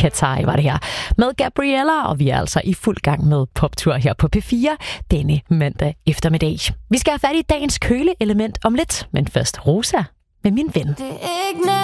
Katai var det her med Gabriella, og vi er altså i fuld gang med poptur her på P4 denne mandag eftermiddag. Vi skal have fat i dagens køleelement om lidt, men først Rosa med Min Ven.